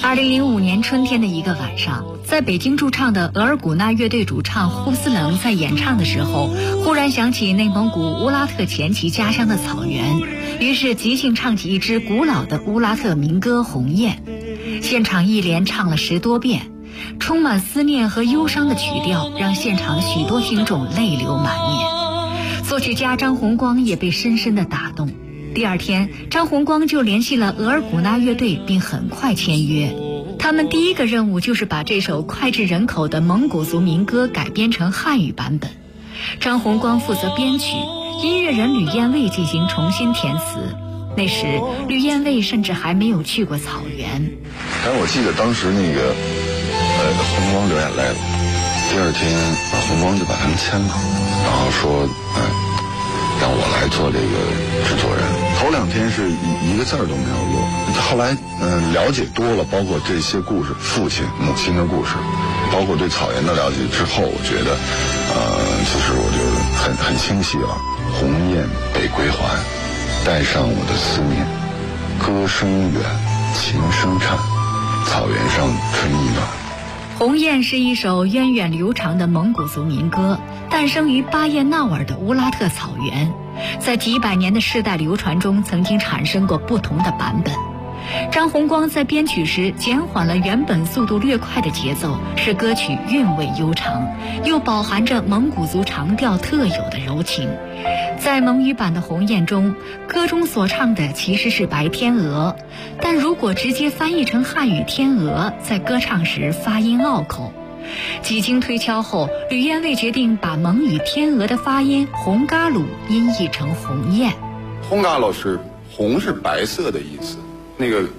2005年春天的一个晚上，在北京驻唱的额尔古纳乐队主唱呼斯棱在演唱的时候，忽然想起内蒙古乌拉特前旗家乡的草原，于是即兴唱起一支古老的乌拉特民歌《鸿雁》。现场一连唱了10多遍，充满思念和忧伤的曲调让现场许多听众泪流满面。作曲家张弘光也被深深地打动。第二天，张弘光就联系了额尔古纳乐队，并很快签约。他们第一个任务就是把这首脍炙人口的蒙古族民歌改编成汉语版本。张弘光负责编曲，音乐人吕燕卫进行重新填词。那时吕燕卫甚至还没有去过草原。 但我记得当时那个弘光流眼泪了，第二天弘光就把他们签了，然后说让我来做这个制作人。头2天是一个字儿都没有录，后来了解多了，包括这些故事，父亲母亲的故事，包括对草原的了解之后，我觉得其实我就很清晰了。鸿雁北归还，带上我的思念，歌声远，情声颤，草原上春意暖。 鸿雁是一首源远流长的蒙古族民歌，诞生于巴彦淖尔的乌拉特草原，在几百年的世代流传中曾经产生过不同的版本。张弘光在编曲时减缓了原本速度略快的节奏，使歌曲韵味悠长，又饱含着蒙古族长调特有的柔情。在蒙语版的《鸿雁》中，歌中所唱的其实是白天鹅，但如果直接翻译成汉语天鹅，在歌唱时发音拗口。几经推敲后，吕燕卫决定把蒙语天鹅的发音红嘎鲁音译成鸿雁。 红嘎鲁是红是白色的意思，那个